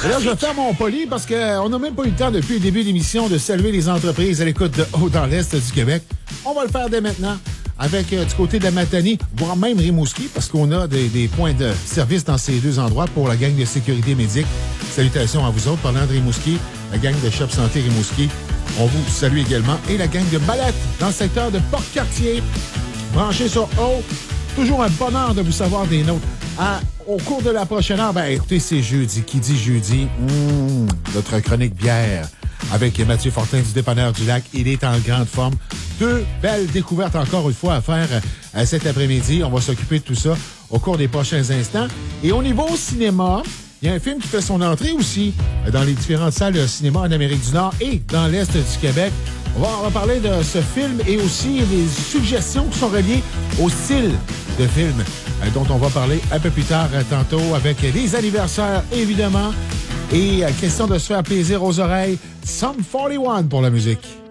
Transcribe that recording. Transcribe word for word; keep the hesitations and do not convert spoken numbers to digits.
Et là, je vais faire mon poli parce qu'on n'a même pas eu le temps depuis le début de l'émission de saluer les entreprises à l'écoute de Haut dans l'Est du Québec. On va le faire dès maintenant avec euh, du côté de la Matanie, voire même Rimouski, parce qu'on a des, des points de service dans ces deux endroits pour la gang de sécurité médique. Salutations à vous autres. Parlant de Rimouski, la gang de Shop Santé Rimouski, on vous salue également. Et la gang de Balette dans le secteur de Port-Cartier, branché sur O. Toujours un bonheur de vous savoir des nôtres. À, au cours de la prochaine heure, ben écoutez, c'est jeudi. Qui dit jeudi? Mmh, notre chronique bière avec Mathieu Fortin du Dépanneur du Lac. Il est en grande forme. Deux belles découvertes encore une fois à faire euh, cet après-midi. On va s'occuper de tout ça au cours des prochains instants. Et au niveau cinéma, il y a un film qui fait son entrée aussi dans les différentes salles de cinéma en Amérique du Nord et dans l'Est du Québec. On va, on va parler de ce film et aussi des suggestions qui sont reliées au style de film euh, dont on va parler un peu plus tard euh, tantôt avec les anniversaires, évidemment. Et euh, question de se faire plaisir aux oreilles, Sum quarante et un pour la musique.